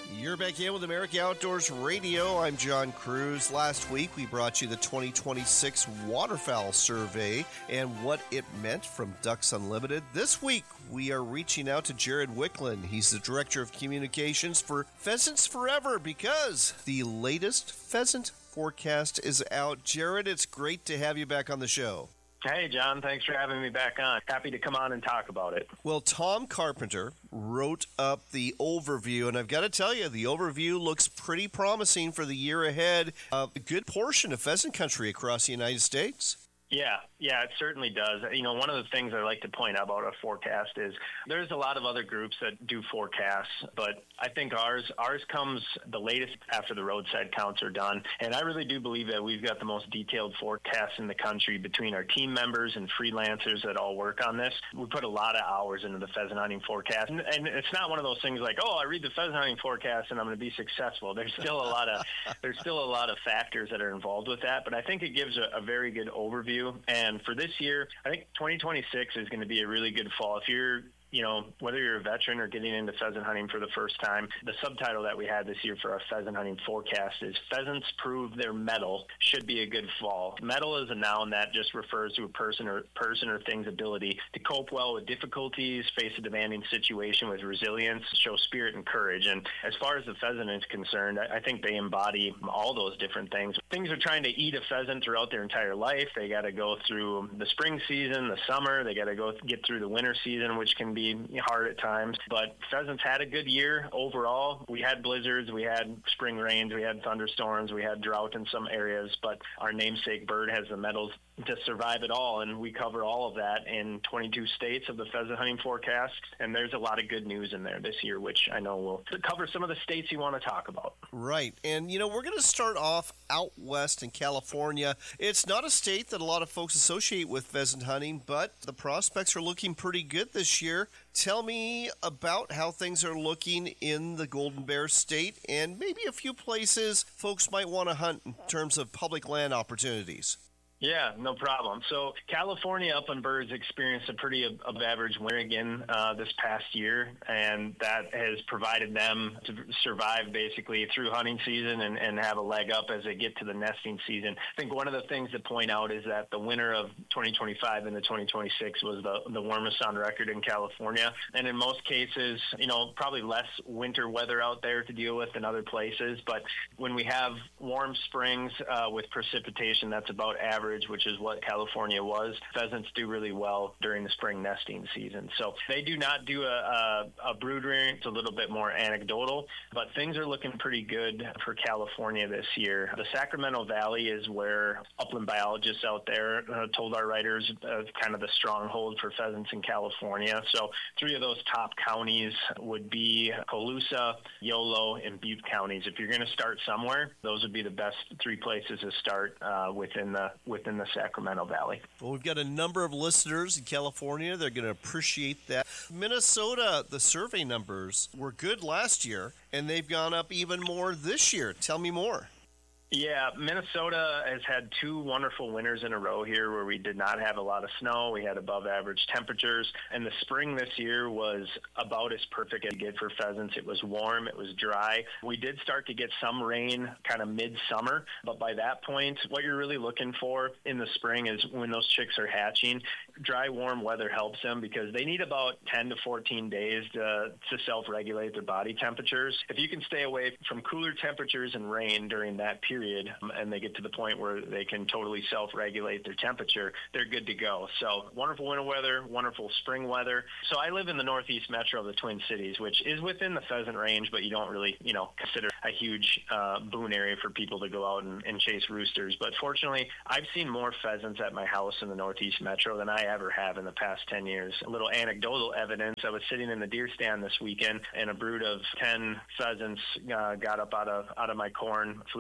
You're back in with America Outdoors Radio. I'm John Cruz. Last week, we brought you the 2026 Waterfowl Survey and what it meant from Ducks Unlimited. This week, we are reaching out to Jared Wicklund. He's the Director of Communications for Pheasants Forever because the latest pheasant forecast is out. Jared, it's great to have you back on the show. Hey, John. Thanks for having me back on. Happy to come on and talk about it. Well, Tom Carpenter wrote up the overview, and I've got to tell you, the overview looks pretty promising for the year ahead. A good portion of pheasant country across the United States. Yeah, it certainly does. You know, one of the things I like to point out about a forecast is there's a lot of other groups that do forecasts, but I think ours comes the latest after the roadside counts are done. And I really do believe that we've got the most detailed forecasts in the country between our team members and freelancers that all work on this. We put a lot of hours into the pheasant hunting forecast. And it's not one of those things like, oh, I read the pheasant hunting forecast and I'm going to be successful. There's still a lot of factors that are involved with that, but I think it gives a very good overview. And for this year, I think 2026 is going to be a really good fall. If you're, whether you're a veteran or getting into pheasant hunting for the first time, the subtitle that we had this year for our pheasant hunting forecast is Pheasants Prove Their Mettle Should Be a Good Fall. Mettle is a noun that just refers to a person or thing's ability to cope well with difficulties, face a demanding situation with resilience, show spirit and courage. And as far as the pheasant is concerned, I think they embody all those different things. Things are trying to eat a pheasant throughout their entire life. They got to go through the spring season, the summer. They got to get through the winter season, which can be hard at times, but pheasants had a good year overall. We had blizzards, we had spring rains, we had thunderstorms, we had drought in some areas, but our namesake bird has the mettle to survive it all, and we cover all of that in 22 states of the pheasant hunting forecast, and there's a lot of good news in there this year, which I know will cover some of the states you want to talk about. Right, and we're going to start off out west in California. It's not a state that a lot of folks associate with pheasant hunting, but the prospects are looking pretty good this year. Tell me about how things are looking in the Golden Bear State and maybe a few places folks might want to hunt in terms of public land opportunities. Yeah, no problem. So California upland birds experienced a pretty above average winter again this past year, and that has provided them to survive basically through hunting season and have a leg up as they get to the nesting season. I think one of the things to point out is that the winter of 2025 and the 2026 was the warmest on record in California, and in most cases, probably less winter weather out there to deal with than other places, but when we have warm springs with precipitation that's about average, which is what California was, pheasants do really well during the spring nesting season. So they do not do a brood rearing. It's a little bit more anecdotal, but things are looking pretty good for California this year. The Sacramento Valley is where upland biologists out there told our writers kind of the stronghold for pheasants in California. So 3 of those top counties would be Colusa, Yolo, and Butte counties. If you're going to start somewhere, those would be the best 3 places to start within the Sacramento Valley. Well, we've got a number of listeners in California. They're going to appreciate that. Minnesota, the survey numbers were good last year, and they've gone up even more this year. Tell me more. Yeah, Minnesota has had 2 wonderful winters in a row here where we did not have a lot of snow. We had above average temperatures, and the spring this year was about as perfect as you get for pheasants. It was warm, it was dry. We did start to get some rain kind of mid-summer, but by that point, what you're really looking for in the spring is when those chicks are hatching, dry, warm weather helps them because they need about 10 to 14 days to self-regulate their body temperatures. If you can stay away from cooler temperatures and rain during that period, and they get to the point where they can totally self-regulate their temperature, they're good to go. So wonderful winter weather, wonderful spring weather. So I live in the northeast metro of the Twin Cities, which is within the pheasant range, but you don't really, consider a huge boon area for people to go out and chase roosters. But fortunately, I've seen more pheasants at my house in the northeast metro than I ever have in the past 10 years. A little anecdotal evidence, I was sitting in the deer stand this weekend, and a brood of 10 pheasants got up out of my corn, flew to the public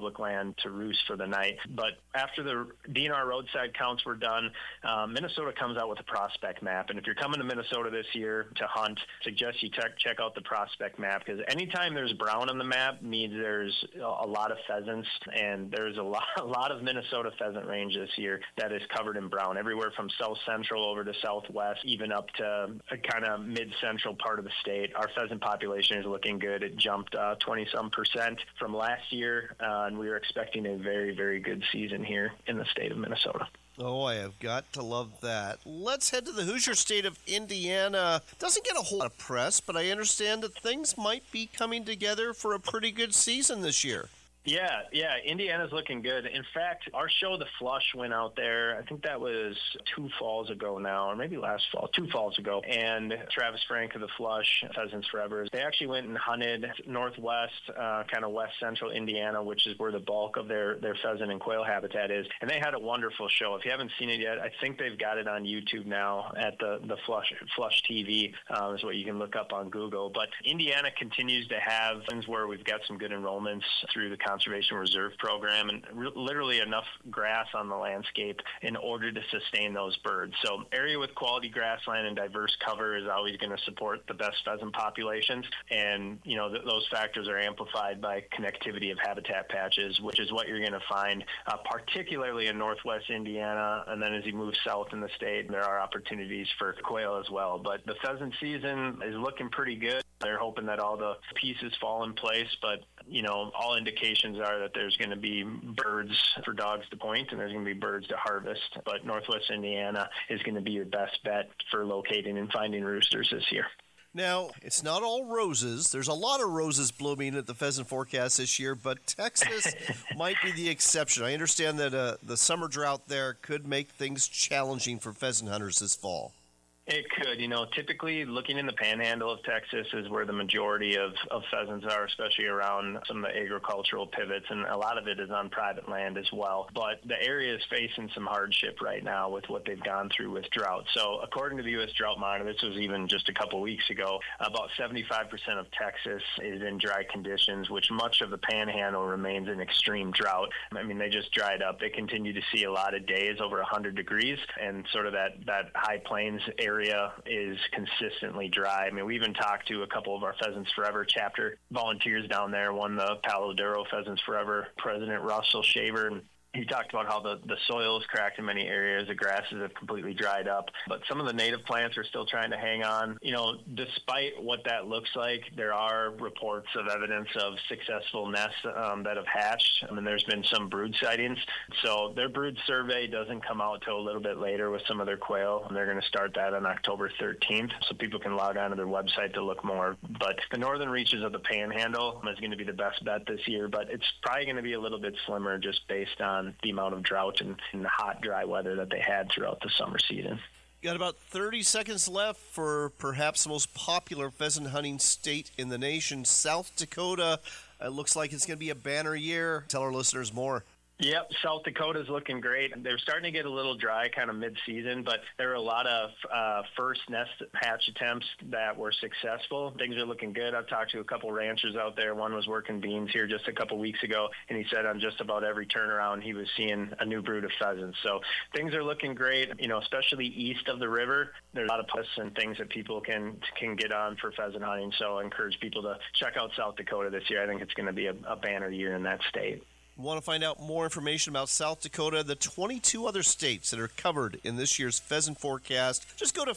public land to roost for the night. But after the DNR roadside counts were done, Minnesota comes out with a prospect map. And if you're coming to Minnesota this year to hunt, suggest you check out the prospect map, because anytime there's brown on the map means there's a lot of pheasants, and there's a lot of Minnesota pheasant range this year that is covered in brown, everywhere from south central over to southwest, even up to a kind of mid-central part of the state. Our pheasant population is looking good. It jumped 20-some% from last year, and we are expecting a very, very good season here in the state of Minnesota. Oh, I have got to love that. Let's head to the Hoosier state of Indiana. Doesn't get a whole lot of press, but I understand that things might be coming together for a pretty good season this year. Yeah, Indiana's looking good. In fact, our show, The Flush, went out there, I think that was 2 falls ago now, or maybe last fall, 2 falls ago. And Travis Frank of The Flush, Pheasants Forever, they actually went and hunted northwest, kind of west central Indiana, which is where the bulk of their pheasant and quail habitat is. And they had a wonderful show. If you haven't seen it yet, I think they've got it on YouTube now at the Flush TV, is what you can look up on Google. But Indiana continues to have things where we've got some good enrollments through the Conservation Reserve Program, and literally enough grass on the landscape in order to sustain those birds. So area with quality grassland and diverse cover is always going to support the best pheasant populations, and those factors are amplified by connectivity of habitat patches, which is what you're going to find particularly in northwest Indiana, and then as you move south in the state, there are opportunities for quail as well. But the pheasant season is looking pretty good. They're hoping that all the pieces fall in place, but all indications are that there's going to be birds for dogs to point, and there's going to be birds to harvest. But northwest Indiana is going to be your best bet for locating and finding roosters this year. Now, it's not all roses. There's a lot of roses blooming at the pheasant forecast this year, but Texas might be the exception. I understand that the summer drought there could make things challenging for pheasant hunters this fall. It could. Typically looking in the panhandle of Texas is where the majority of pheasants are, especially around some of the agricultural pivots, and a lot of it is on private land as well. But the area is facing some hardship right now with what they've gone through with drought. So according to the U.S. Drought Monitor, this was even just a couple weeks ago, about 75% of Texas is in dry conditions, which much of the panhandle remains in extreme drought. I mean, they just dried up. They continue to see a lot of days over 100 degrees, and sort of that high plains area is consistently dry. I mean, we even talked to a couple of our Pheasants Forever chapter volunteers down there, one the Palo Duro Pheasants Forever president, Russell Shaver, and he talked about how the soil is cracked in many areas, the grasses have completely dried up, but some of the native plants are still trying to hang on. Despite what that looks like, there are reports of evidence of successful nests that have hatched, and there's been some brood sightings. So their brood survey doesn't come out till a little bit later with some of their quail, and they're going to start that on October 13th, so people can log on to their website to look more. But the northern reaches of the Panhandle is going to be the best bet this year, but it's probably going to be a little bit slimmer just based on the amount of drought and the hot, dry weather that they had throughout the summer season. Got about 30 seconds left for perhaps the most popular pheasant hunting state in the nation, South Dakota. It looks like it's going to be a banner year. Tell our listeners more. Yep, South Dakota's looking great. They're starting to get a little dry kind of mid-season, but there are a lot of first nest hatch attempts that were successful. Things are looking good. I've talked to a couple ranchers out there. One was working beans here just a couple weeks ago, and he said on just about every turnaround he was seeing a new brood of pheasants. So things are looking great, especially east of the river. There's a lot of posts and things that people can get on for pheasant hunting, so I encourage people to check out South Dakota this year. I think it's going to be a banner year in that state. Want to find out more information about South Dakota, the 22 other states that are covered in this year's pheasant forecast, just go to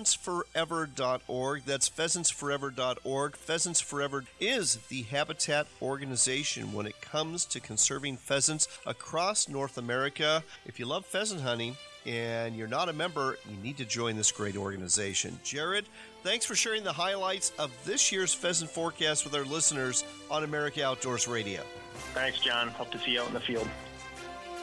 pheasantsforever.org. That's pheasantsforever.org. Pheasants Forever is the habitat organization when it comes to conserving pheasants across North America. If you love pheasant hunting and you're not a member, you need to join this great organization. Jared, thanks for sharing the highlights of this year's pheasant forecast with our listeners on America Outdoors Radio. Thanks, John. Hope to see you out in the field.